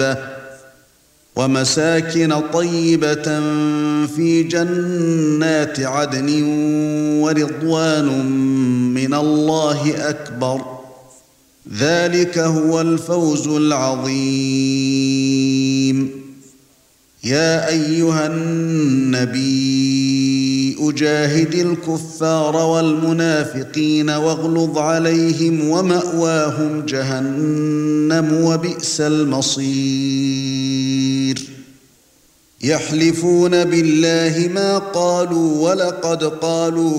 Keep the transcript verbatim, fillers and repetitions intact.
ومساكن طيبة في جنات عدن ورضوان من الله أكبر ذلك هو الفوز العظيم. يا أيها النبي أجاهد الكفار والمنافقين واغلظ عليهم ومأواهم جهنم وبئس المصير. يحلفون بالله ما قالوا ولقد قالوا